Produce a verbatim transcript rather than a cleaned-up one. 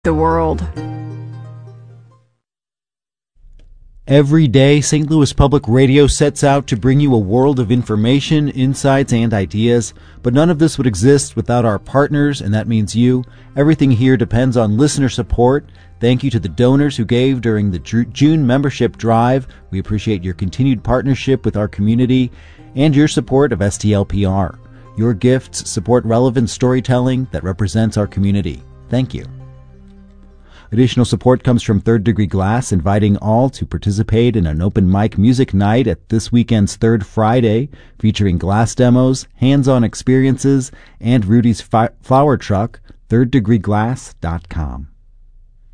the world. Every day, Saint Louis Public Radio sets out to bring you a world of information, insights, and ideas, but none of this would exist without our partners, and that means you. Everything here depends on listener support. Thank you to the donors who gave during the June membership drive. We appreciate your continued partnership with our community and your support of S T L P R. Your gifts support relevant storytelling that represents our community. Thank you. Additional support comes from Third Degree Glass, inviting all to participate in an open mic music night at this weekend's Third Friday, featuring glass demos, hands-on experiences, and Rudy's fi- flower truck, third degree glass dot com.